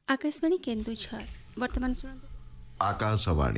आकाशवाणी केन्दुझर वर्तमान शुणु आकाशवाणी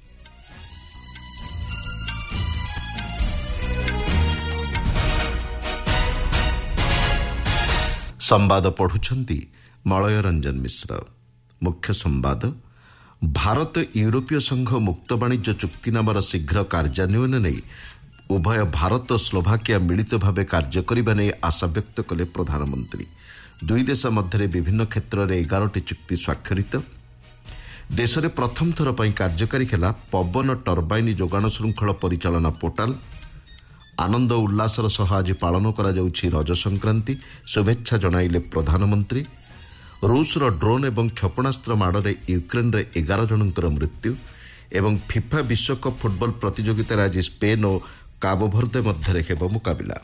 संवाद पढ़ुछंती मलय रंजन मिश्र। मुख्य संवाद भारत यूरोपीय संघ मुक्त वाणिज्य चुक्तिनामार शीघ्र कार्यान्वयन नहीं उभय भारत स्लोभाकिया मिलित भाव कार्य करने नहीं आशा व्यक्त कले प्रधानमंत्री। दुई देश मध्य विभिन्न क्षेत्र में 11टी चुक्ति स्वाक्षरित। देश में प्रथम थर पर कार्यकारी है पवन टर्बाइन जोगाण श्रृंखल परिचालना पोर्टाल। आनंद उल्लासर सह आज पालन करा जाउछि रज संक्रांति। शुभेच्छा जणाइले प्रधानमंत्री। रूसर ड्रोन एवं क्षेपणास्त्र माड़े यूक्रेन रे 11 जनकर मृत्यु एवं फिफा विश्वकप फुटबॉल प्रतियोगितार आज स्पेन और काबोभर्दे मध्य हेब मुकाबिला।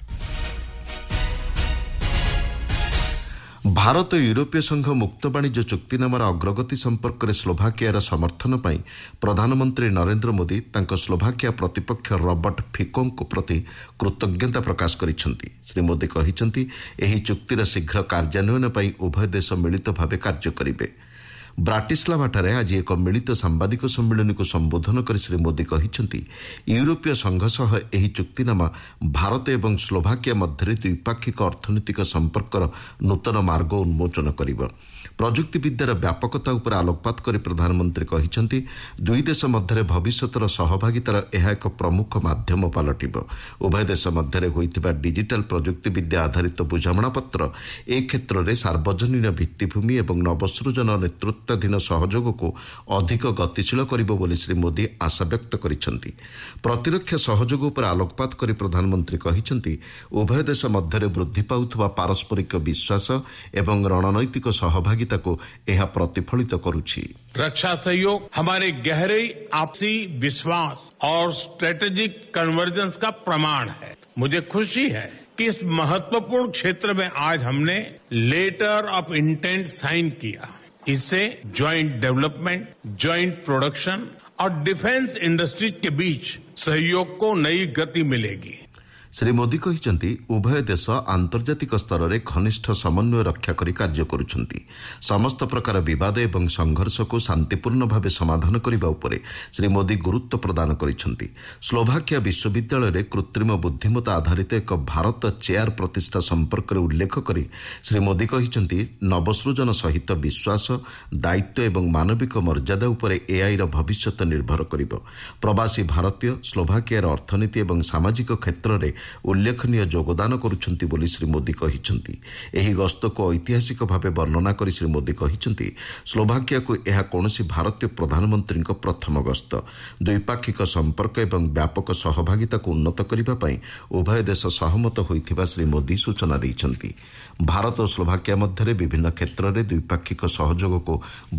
भारत यूरोपीय संघ मुक्त वाणिज्य चुक्तिनामार अग्रगति संपर्क में स्लोभाकियार समर्थन पर प्रधानमंत्री नरेंद्र मोदी तांको स्लोभाकिया प्रतिपक्ष रॉबर्ट फिकोंको प्रति कृतज्ञता प्रकाश करिसेंती। श्री मोदी कहिसेंती एही चुक्तिर शीघ्र कार्यान्वयन पर उभय देश मिलित भाव कार्य करिवे। ब्राटिस्लाभाଠାରେ आज एक मिलित सांबादिक सम्मेलन को संबोधन कर श्री मोदी कहिसेंती यूरोपीय संघ सह एही चुक्तिनामा भारत एवं स्लोभाकिया मध्य द्विपाक्षिक अर्थनैतिक संपर्कर नूतन मार्ग उन्मोचन करिବ। प्रजुक्ति विद्यार व्यापकता उपर आलोकपात कर प्रधानमंत्री कहिसेंती दुई देश मध्य भविष्यतर सहभागितार यह एक प्रमुख माध्यम पलटिब। उभय देश मध्य होइतिबा डिजिटल प्रजुक्ति विद्या आधारित बुझामणा पत्र ए क्षेत्र में सार्वजनीन भित्तिभूमि एवं नवसृजन नेतृत्वाधीन सहयोग को अधिक गतिशील करिब बोली श्री मोदी आशा व्यक्त करिसेंती। प्रतिरक्षा सहयोग उपर आलोकपात कर प्रधानमंत्री कहिसेंती उभय देश मध्य वृद्धि पाउथबा पारस्परिक विश्वास एवं रणनैतिक सहभागिता को यह प्रतिफलित करुछि। रक्षा सहयोग हमारे गहरे आपसी विश्वास और स्ट्रेटेजिक कन्वर्जेंस का प्रमाण है। मुझे खुशी है कि इस महत्वपूर्ण क्षेत्र में आज हमने लेटर ऑफ इंटेंट साइन किया। इससे ज्वाइंट डेवलपमेंट, ज्वाइंट प्रोडक्शन और डिफेंस इंडस्ट्रीज के बीच सहयोग को नई गति मिलेगी। श्री मोदी कहिसेंती उभय देश आंतर्जातिक स्तर में घनिष्ठ समन्वय रक्षा करी कार्य करुछंती। समस्त प्रकार विवाद एवं संघर्ष को शांतिपूर्ण भाव समाधान करने उपरे श्री मोदी गुरुत्व प्रदान करिसेंती। स्लोभाकिया विश्वविद्यालय में कृत्रिम बुद्धिमत्ता आधारित एक भारत चेयर प्रतिष्ठा संपर्क में उल्लेख करी श्री मोदी कहिसेंती नवसृजन सहित विश्वास, दायित्व एवं मानविक मर्यादा उपरे एआई रो भविष्य निर्भर करिब। प्रवासी भारतीय स्लोभाकियार अर्थनीति एवं सामाजिक क्षेत्र में उल्लेखनीय योगदान करुछंती बोली श्री मोदी कहिसेंती। एही गस्त को ऐतिहासिक भाव वर्णना करी श्री मोदी कहिसेंती स्लोभाकिया को यह कौनसी भारतीय प्रधानमंत्री प्रथम गस्त। द्विपाक्षिक संपर्क एवं व्यापक सहभागिता को उन्नत करने पर उभय देश सहमत होइथिबा श्री मोदी सूचना दैछंती। भारत और स्लोभाकिया मध्य विभिन्न क्षेत्र में द्विपाक्षिक सहयोग को